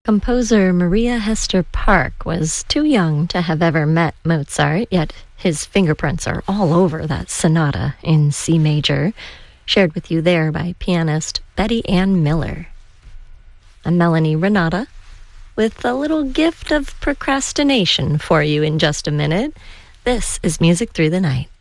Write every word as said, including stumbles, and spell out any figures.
Composer Maria Hester Park was too young to have ever met Mozart, yet his fingerprints are all over that sonata in C major, shared with you there by pianist Betty Ann Miller. I'm Melanie Renata, with a little gift of procrastination for you in just a minute. This is Music Through the Night.